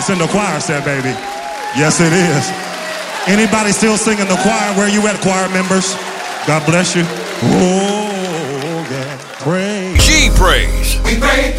It's in the choir set, baby. Yes, it is. Anybody still singing the choir? Where you at, choir members? God bless you. Oh, God. Praise. She prays. We pray.